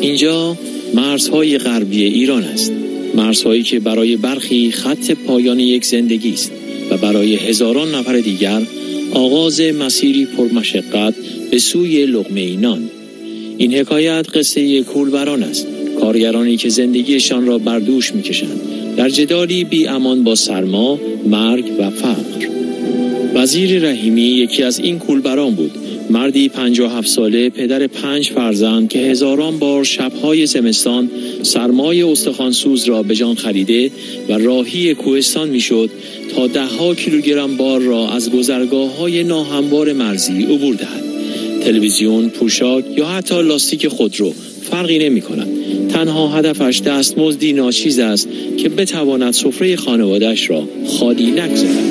اینجا مرزهای غربی ایران است. مرزهایی که برای برخی خط پایان یک زندگی است و برای هزاران نفر دیگر آغاز مسیری پرمشقت به سوی لقمه نان. این حکایت قصه کولبران است. کارگرانی که زندگیشان را بر دوش می‌کشند در جدالی بی امان با سرما، مرگ و فقر. وزیر رحیمی یکی از این کولبران بود. مردی 57 ساله، پدر 5 فرزند که هزاران بار شب‌های زمستان سرمای استخوانسوز را به جان خریده و راهی کوهستان می‌شد تا 10 کیلوگرم بار را از گذرگاه‌های ناهموار مرزی عبور دهد. تلویزیون، پوشاک یا حتی لاستیک خودرو فرقی نمی‌کند. تنها هدفش دستمزدی ناچیز است که بتواند سفره خانواده‌اش را خالی نگذارد.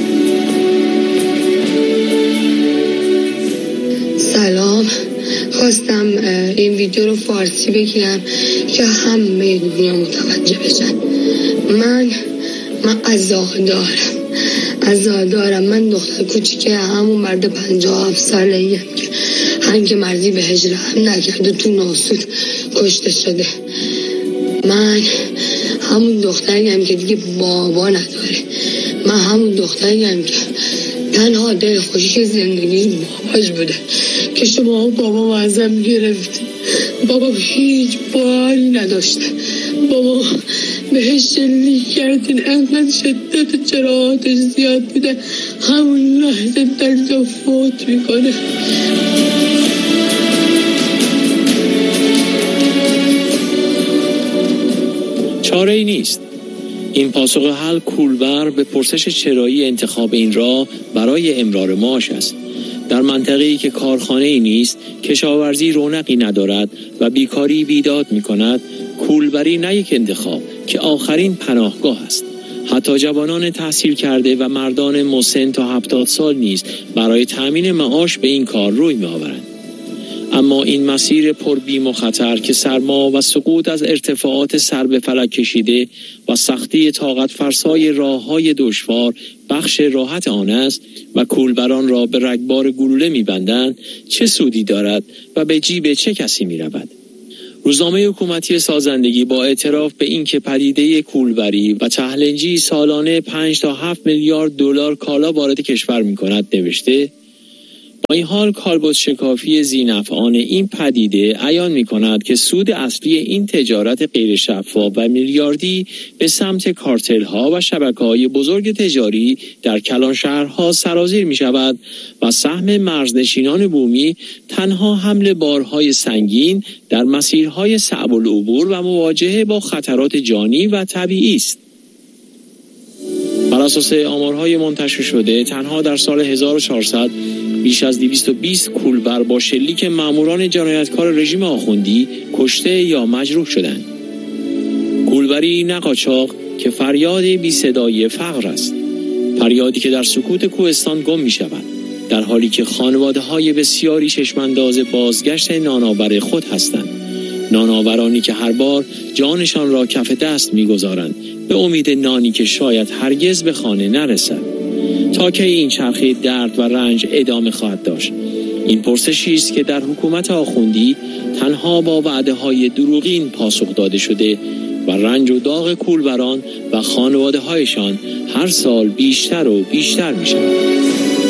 سلام، خواستم این ویدیو رو فارسی بگیرم که همه دنیا متوجه بشن. من عزادارم. من دختر کوچیکه همون مرد 57 ساله‌ایم که هنگ مرزی بهش رحم نکرده تو ناسود کشته شده. من همون دختریم که دیگه بابا نداره. من همون دختریم که تنها دل خوشی زندگی باباش بوده که شما بابا ازم گرفتید. بابا هیچ باری نداشته. بابا بهش شلیک کردین، انقدر شدت جراحاتش زیاد بوده همون لحظه درد فوت میکنه. چاره ای نیست. این پاسخ حل کولبر به پرسش چرایی انتخاب این راه برای امرار معاش است. در منطقه‌ای که کارخانه‌ای نیست، کشاورزی رونقی ندارد و بیکاری بیداد می‌کند، کولبری نه یک انتخاب که آخرین پناهگاه است. حتی جوانان تحصیل کرده و مردان مسن تا 70 سال نیز برای تأمین معاش به این کار روی می‌آورند. اما این مسیر پر بیم و خطر که سرما و سقوط از ارتفاعات سر به فلک کشیده و سختی طاقت فرسای راه‌های دشوار بخش راحت آن است و کولبران را به رگبار گلوله می‌بندند، چه سودی دارد و به جیب چه کسی می‌رود؟ روزنامه حکومتی سازندگی با اعتراف به اینکه پدیده کولبری و تهلنجی سالانه 5 تا 7 میلیارد دلار کالا وارد کشور می‌کند نوشته: با این حال کالبد شکافی ذی‌نفعان این پدیده عیان می‌کند که سود اصلی این تجارت غیر شفاف و میلیاردی به سمت کارتل‌ها و شبکه‌های بزرگ تجاری در کلان شهرها سرازیر می‌شود و سهم مرزنشینان بومی تنها حمل بارهای سنگین در مسیرهای صعب العبور و مواجهه با خطرات جانی و طبیعی است. بر اساس آمارهای منتشر شده تنها در سال 1400 بیش از 220 کولبر با شلیک ماموران جنایتکار رژیم آخوندی کشته یا مجروح شدند. کولبری نه قاچاق که فریاد بی صدای فقر است، فریادی که در سکوت کوهستان گم می شود، در حالی که خانواده‌های بسیاری چشمانداز بازگشت نانآور خود هستند. نانآورانی که هر بار جانشان را کف دست می‌گذارند به امید نانی که شاید هرگز به خانه نرسد. تا کی این چرخه درد و رنج ادامه خواهد داشت؟ این پرسشی است که در حکومت آخوندی تنها با وعده‌های دروغین پاسخ داده شده و رنج و داغ کولبران و خانواده‌هایشان هر سال بیشتر و بیشتر می‌شود.